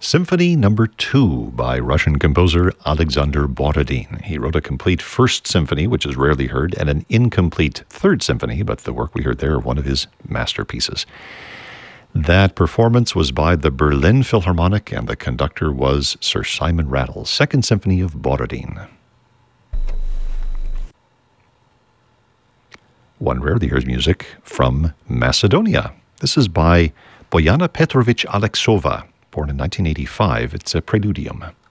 Symphony Number 2 by Russian composer Alexander Borodin. He wrote a complete first symphony, which is rarely heard, and an incomplete third symphony, but the work we heard there, one of his masterpieces. That performance was by the Berlin Philharmonic, and the conductor was Sir Simon Rattle, Second Symphony of Borodin. One rarely hears music from Macedonia. This is by Bojana Petrovich Aleksova, born in 1985. It's a preludium.